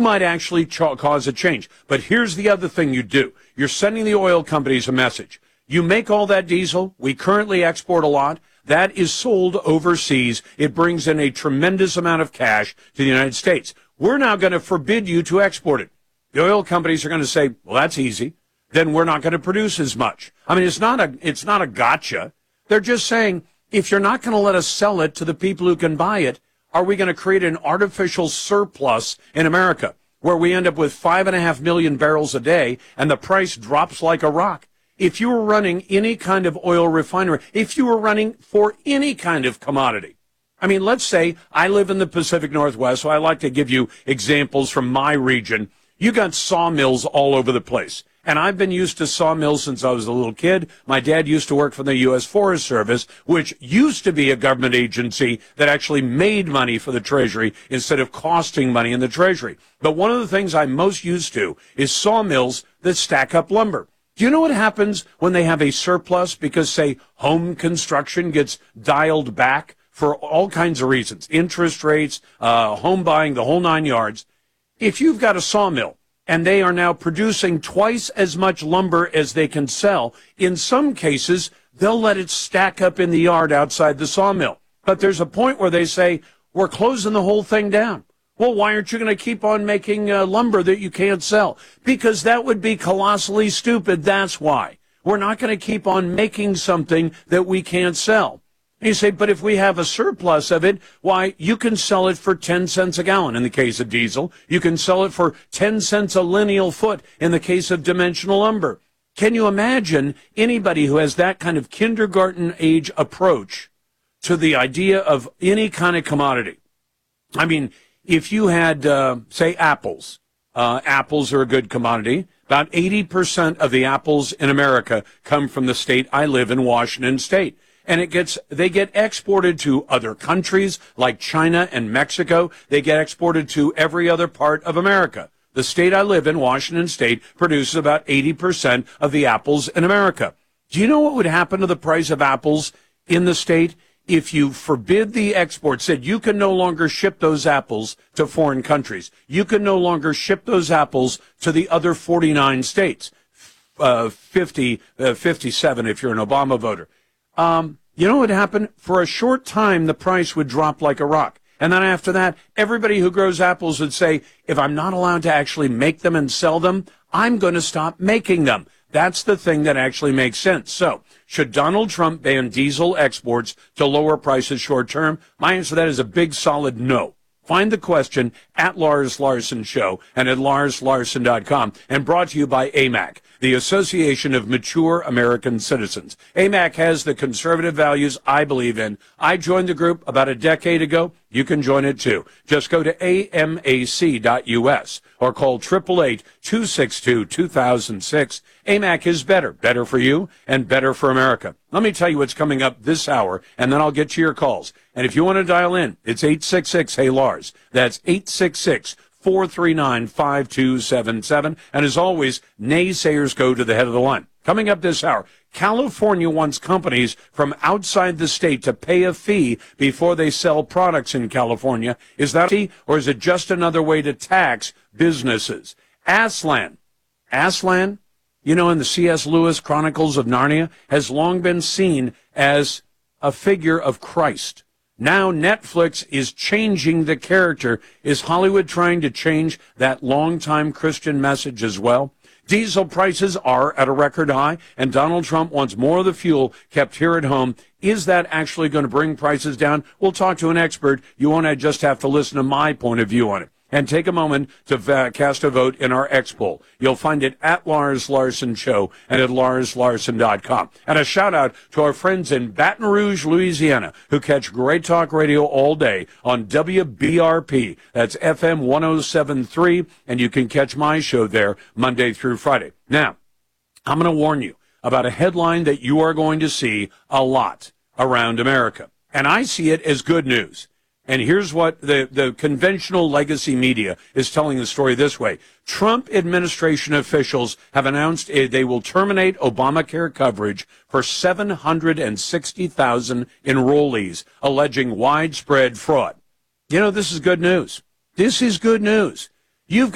might actually cause a change. But here's the other thing you do. You're sending the oil companies a message. You make all that diesel. We currently export a lot. That is sold overseas. It brings in a tremendous amount of cash to the United States. We're now going to forbid you to export it. The oil companies are going to say, well, that's easy. Then we're not going to produce as much. I mean, it's not a gotcha. They're just saying, if you're not going to let us sell it to the people who can buy it, are we going to create an artificial surplus in America where we end up with 5.5 million barrels a day and the price drops like a rock? If you were running any kind of oil refinery, if you were running for any kind of commodity, I mean, let's say I live in the Pacific Northwest, so I like to give you examples from my region. You got sawmills all over the place. And I've been used to sawmills since I was a little kid. My dad used to work for the U.S. Forest Service, which used to be a government agency that actually made money for the Treasury instead of costing money in the Treasury. But one of the things I'm most used to is sawmills that stack up lumber. Do you know what happens when they have a surplus because, say, home construction gets dialed back for all kinds of reasons, interest rates, home buying, the whole 9 yards? If you've got a sawmill, and they are now producing twice as much lumber as they can sell, in some cases, they'll let it stack up in the yard outside the sawmill. But there's a point where they say, we're closing the whole thing down. Well, why aren't you going to keep on making lumber that you can't sell? Because that would be colossally stupid. That's why. We're not going to keep on making something that we can't sell. And you say, but if we have a surplus of it, why, you can sell it for 10 cents a gallon in the case of diesel. You can sell it for 10 cents a lineal foot in the case of dimensional lumber. Can you imagine anybody who has that kind of kindergarten age approach to the idea of any kind of commodity? I mean, if you had, say, apples, apples are a good commodity. About 80% of the apples in America come from the state I live in, Washington State. And they get exported to other countries like China and Mexico. They get exported to every other part of America. The state I live in, Washington State, produces about 80% of the apples in America. Do you know what would happen to the price of apples in the state if you forbid the export, said you can no longer ship those apples to foreign countries? You can no longer ship those apples to the other 49 states, 57 if you're an Obama voter. You know what would happen? For a short time, the price would drop like a rock. And then after that, everybody who grows apples would say, if I'm not allowed to actually make them and sell them, I'm going to stop making them. That's the thing that actually makes sense. So, should Donald Trump ban diesel exports to lower prices short term? My answer to that is a big solid no. Find the question at Lars Larson Show and at LarsLarson.com, and brought to you by AMAC, the Association of Mature American Citizens. AMAC has the conservative values I believe in. I joined the group about a decade ago. You can join it too. Just go to amac.us or call 888-262-2006. AMAC is better. Better for you and better for America. Let me tell you what's coming up this hour, and then I'll get to your calls. And if you want to dial in, it's 866-HEY-LARS. That's 866-439-5277. And as always, naysayers go to the head of the line. Coming up this hour, California wants companies from outside the state to pay a fee before they sell products in California. Is that a fee, or is it just another way to tax businesses? Aslan, you know, in the C.S. Lewis Chronicles of Narnia, has long been seen as a figure of Christ. Now Netflix is changing the character. Is Hollywood trying to change that longtime Christian message as well? Diesel prices are at a record high, and Donald Trump wants more of the fuel kept here at home. Is that actually going to bring prices down? We'll talk to an expert. You won't just have to listen to my point of view on it. And take a moment to cast a vote in our X poll. You'll find it at Lars Larson Show and at LarsLarson.com. And a shout out to our friends in Baton Rouge, Louisiana, who catch Great Talk Radio all day on WBRP. That's FM 107.3, and you can catch my show there Monday through Friday. Now, I'm going to warn you about a headline that you are going to see a lot around America. And I see it as good news. And here's what the conventional legacy media is telling the story this way. Trump administration officials have announced they will terminate Obamacare coverage for 760,000 enrollees, alleging widespread fraud. You know, this is good news. This is good news. You've